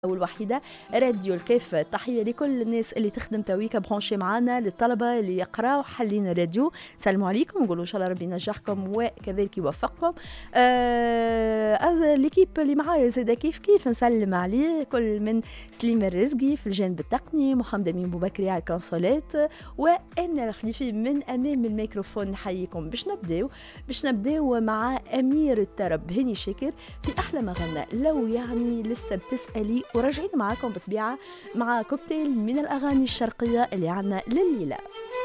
والوحيدة راديو الكيف. تحية لكل الناس اللي تخدم تويكا برونشي معانا، للطلبة اللي يقراوا حلين الراديو سلموا عليكم ونقولوا إن شاء الله ربي ينجحكم وكذلك يوفقكم. ليكيب اللي معايا زادا كيف نسلم عليه كل من سليم الرزقي في الجانب التقني، محمد أمين بوبكري على الكونسولات، وأنا الخليفي من أمام الميكروفون. نحييكم باش نبداو مع أمير الطرب هاني شاكر في أحلى ما غنى. لو يعني لسه بتسألي وراجعين معاكم بطبيعة مع كوكتيل من الأغاني الشرقية اللي عنا لليلة.